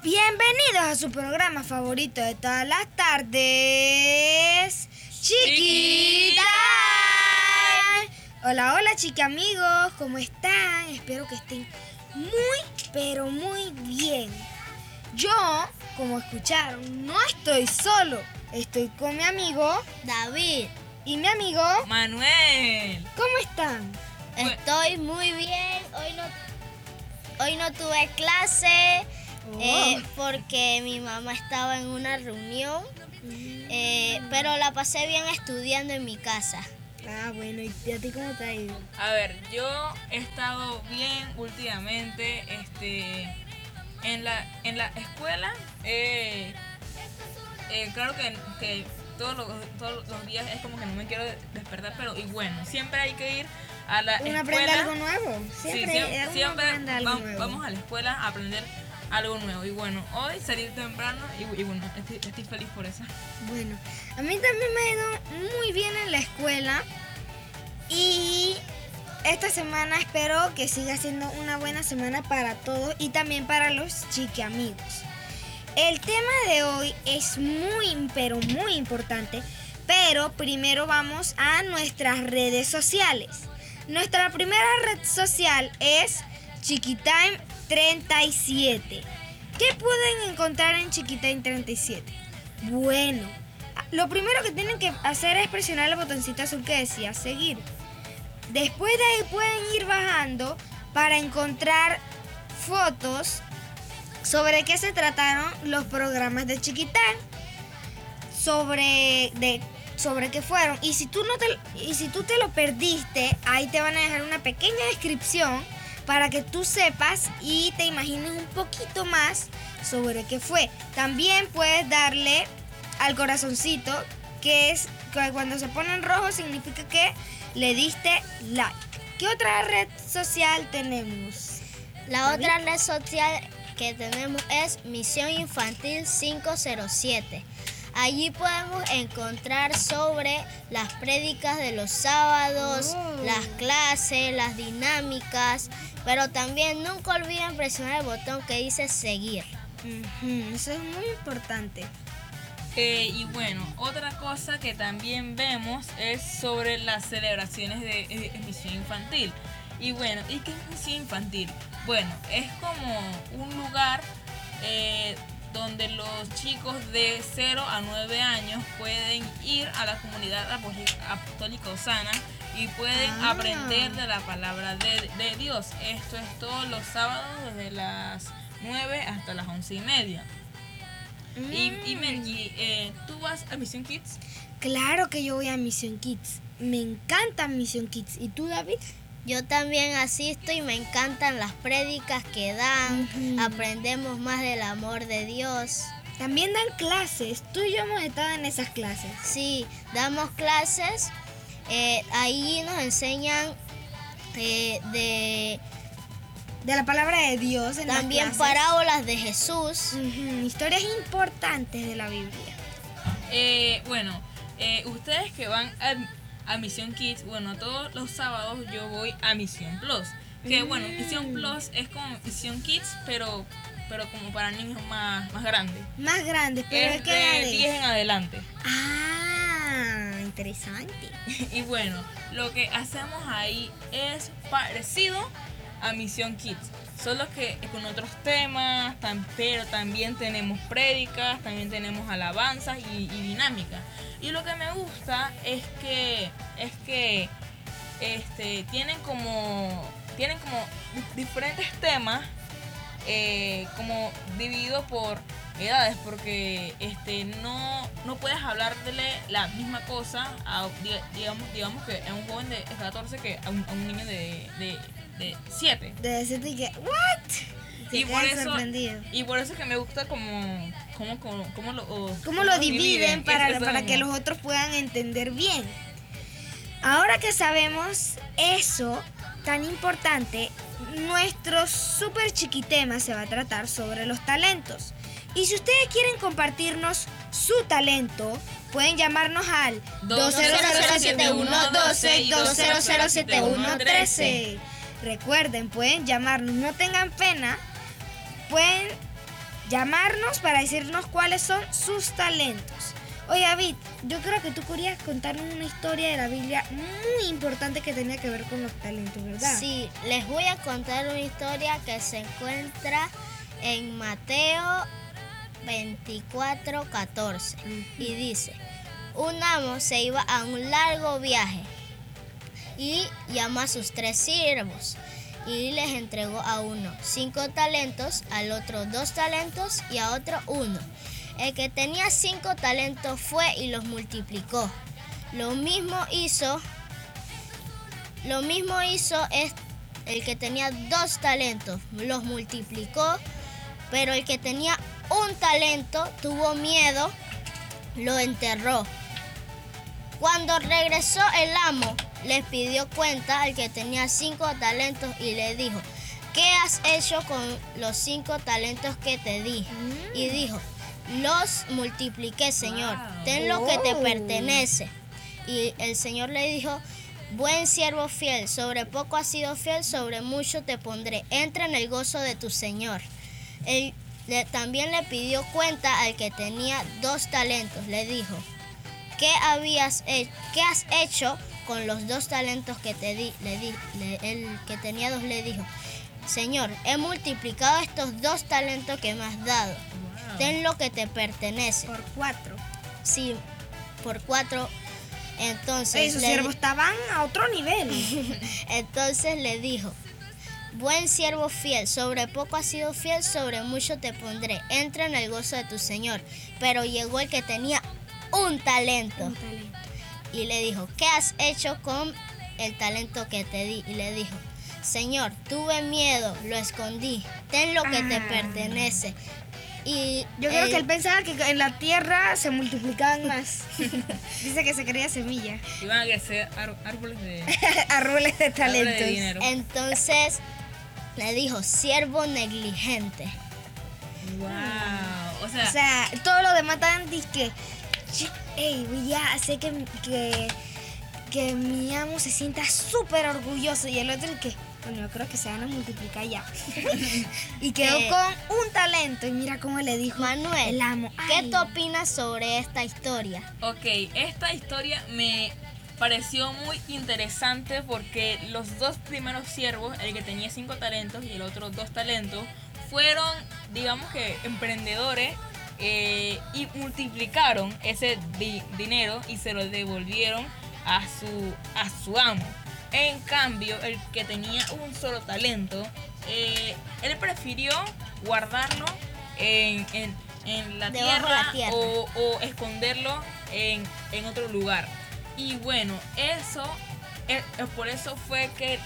Bienvenidos a su programa favorito de todas las tardes, Chiquita. Hola, hola, chiqui amigos, ¿cómo están? Espero que estén pero muy bien. Yo, como escucharon, no estoy solo. Estoy con mi amigo David y mi amigo Manuel. ¿Cómo están? Estoy muy bien. Hoy no tuve clase porque mi mamá estaba en una reunión, pero la pasé bien estudiando en mi casa. Ah, bueno, ¿y a ti cómo te ha ido? A ver, yo he estado bien últimamente, en la escuela. Claro que todos los días es como que no me quiero despertar, pero y bueno, siempre hay que ir a la Uno escuela. aprende algo nuevo. Siempre Siempre algo nuevo. vamos a la escuela a aprender algo nuevo. Y bueno, hoy salir temprano y bueno, estoy feliz por eso. Bueno, a mí también me ha ido muy bien en la escuela y esta semana espero que siga siendo una buena semana para todos y también para los chiqui amigos. El tema de hoy es pero muy importante, pero primero vamos a nuestras redes sociales. Nuestra primera red social es Chiquitime37. ¿Qué pueden encontrar en Chiquitime37? Bueno, lo primero que tienen que hacer es presionar el botoncito azul que decía seguir. Después de ahí pueden ir bajando para encontrar fotos sobre qué se trataron los programas de Chiquitime, sobre qué fueron. Y si tú te lo perdiste, ahí te van a dejar una pequeña descripción para que tú sepas y te imagines un poquito más sobre qué fue. También puedes darle al corazoncito, que es que cuando se pone en rojo significa que le diste like. ¿Qué otra red social tenemos? La otra red social que tenemos es Misión Infantil 507. Allí podemos encontrar sobre las prédicas de los sábados, las clases, las dinámicas, pero también nunca olviden presionar el botón que dice seguir. Eso es muy importante. Y bueno, otra cosa que también vemos es sobre las celebraciones de Misión Infantil. Y bueno, ¿y qué es Misión Infantil? Bueno, es como un lugar donde los chicos de 0 a 9 años pueden ir a la comunidad apostólica Osana y pueden aprender de la palabra de Dios. Esto es todos los sábados desde las 9 hasta las 11:30. Y Melgi, ¿tú vas a Mission Kids? Claro que yo voy a Mission Kids. Me encanta Mission Kids. ¿Y tú, David? Yo también asisto y me encantan las prédicas que dan. Aprendemos más del amor de Dios. También dan clases. Tú y yo hemos estado en esas clases. Sí, damos clases. Ahí nos enseñan de la palabra de Dios. También parábolas de Jesús. Historias importantes de la Biblia. Bueno, ustedes que van a Mission Kids, bueno, todos los sábados yo voy a Mission Plus. Que bueno, Mission Plus es como Mission Kids, pero como para niños más grandes. Más grandes, pero es de 10 en adelante. Ah, interesante. Y bueno, lo que hacemos ahí es parecido a Mission Kids, solo que con otros temas, pero también tenemos prédicas, también tenemos alabanzas y dinámicas. Y lo que me gusta es que tienen como diferentes temas, como divididos por edades, porque no puedes hablarle la misma cosa a digamos que a un joven de 14 que a un niño de 7. De 7 y que ¿what? Y por eso es que me gusta cómo lo dividen para que los otros puedan entender bien. Ahora que sabemos eso tan importante, nuestro super chiquitema se va a tratar sobre los talentos. Y si ustedes quieren compartirnos su talento, pueden llamarnos al 2007112 y 2007113. Recuerden, pueden llamarnos, no tengan pena, pueden llamarnos para decirnos cuáles son sus talentos. Oye, David, yo creo que tú querías contarnos una historia de la Biblia muy importante que tenía que ver con los talentos, ¿verdad? Sí, les voy a contar una historia que se encuentra en Mateo 24:14 y dice: un amo se iba a un largo viaje y llamó a sus 3 siervos y les entregó a uno 5 talentos, al otro 2 talentos y a otro 1. El que tenía 5 talentos fue y los multiplicó. Lo mismo hizo el que tenía 2 talentos, los multiplicó, pero el que tenía 1 talento tuvo miedo, lo enterró. Cuando regresó el amo, les pidió cuenta al que tenía 5 talentos y le dijo: ¿qué has hecho con los 5 talentos que te di? Y dijo: los multipliqué, Señor, ten lo que te pertenece. Y el Señor le dijo: buen siervo fiel, sobre poco has sido fiel, sobre mucho te pondré. Entra en el gozo de tu Señor. También le pidió cuenta al que tenía 2 talentos. Le dijo: ¿qué has hecho con los 2 talentos que te di? El que tenía 2 le dijo: Señor, he multiplicado estos 2 talentos que me has dado. Ten lo que te pertenece. Por 4. Sí, por 4. Entonces Esos siervos estaban a otro nivel. Entonces le dijo: buen siervo fiel, sobre poco has sido fiel, sobre mucho te pondré. Entra en el gozo de tu Señor. Pero llegó el que tenía 1 talento. Y le dijo: ¿qué has hecho con el talento que te di? Y le dijo: Señor, tuve miedo, lo escondí. Ten lo que te pertenece. Y yo creo que él pensaba que en la tierra se multiplicaban más. Dice que se creía semilla. Iban a crecer árboles de árboles de talentos. Árboles de dinero. Entonces le dijo: siervo negligente. Wow. O sea, todo lo demás estaban disque. Hey, ya sé que mi amo se sienta súper orgulloso. Y el otro es que, bueno, yo creo que se van a multiplicar ya. Y quedó con 1 talento. Y mira cómo le dijo Manuel, el amo: ¿qué tú opinas sobre esta historia? Ok, esta historia me pareció muy interesante porque los 2 primeros siervos, el que tenía 5 talentos y el otro 2 talentos, fueron, digamos que, emprendedores y multiplicaron ese dinero y se lo devolvieron a su amo. En cambio, el que tenía un solo talento, él prefirió guardarlo en la tierra, o esconderlo en otro lugar. Y bueno, por eso fue que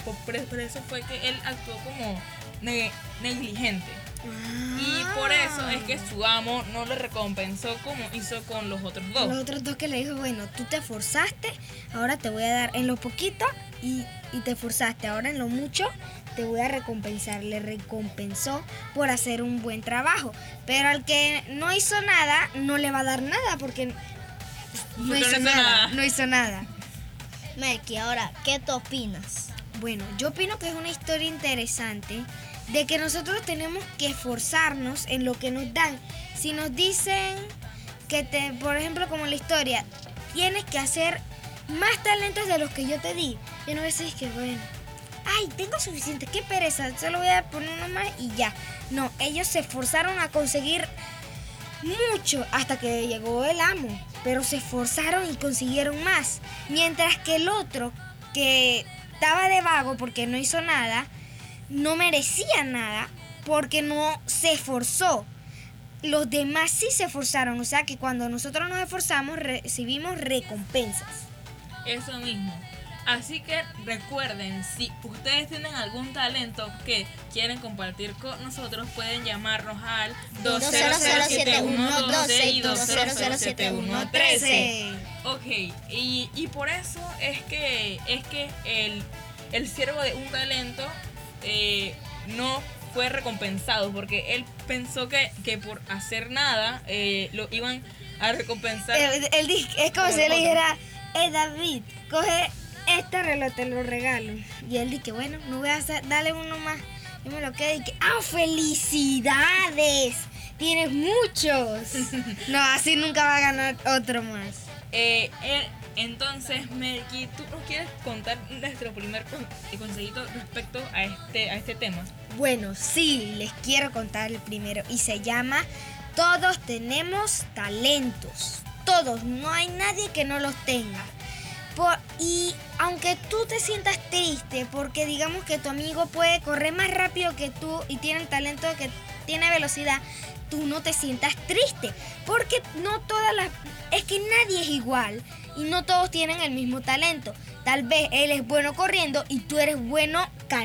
él actuó como negligente. Y por eso es que su amo no le recompensó como hizo con los otros 2. Los otros 2 que le dijo: bueno, tú te esforzaste, ahora te voy a dar en lo poquito y te esforzaste, ahora en lo mucho te voy a recompensar. Le recompensó por hacer un buen trabajo. Pero al que no hizo nada, no le va a dar nada porque no hizo nada. Melqui, ahora, ¿qué tú opinas? Bueno, yo opino que es una historia interesante de que nosotros tenemos que esforzarnos en lo que nos dan. Si nos dicen que por ejemplo, como la historia, tienes que hacer más talentos de los que yo te di, yo no voy a decir que bueno, ay, tengo suficiente, qué pereza, solo voy a poner uno más y ya. No, ellos se esforzaron a conseguir mucho hasta que llegó el amo, pero se esforzaron y consiguieron más. Mientras que el otro, que estaba de vago porque no hizo nada, no merecía nada porque no se esforzó. Los demás sí se esforzaron, o sea que cuando nosotros nos esforzamos recibimos recompensas. Eso mismo. Así que recuerden, si ustedes tienen algún talento que quieren compartir con nosotros, pueden llamarnos al 2007112 y 2007113. Ok, y por eso es que el siervo de un talento no fue recompensado, porque él pensó que por hacer nada lo iban a recompensar. Es como si le dijera: David, coge este reloj, te lo regalo. Y él dice: bueno, no voy a hacer, dale uno más. Yo me lo quedé y que, ¡felicidades! Tienes muchos. No, así nunca va a ganar otro más. Entonces, Melqui, ¿tú nos quieres contar nuestro primer consejito respecto a este tema? Bueno, sí, les quiero contar el primero y se llama Todos tenemos talentos. Todos, no hay nadie que no los tenga. Y aunque tú te sientas triste porque digamos que tu amigo puede correr más rápido que tú y tiene el talento de que tiene velocidad, tú no te sientas triste porque es que nadie es igual y no todos tienen el mismo talento. Tal vez él es bueno corriendo y tú eres bueno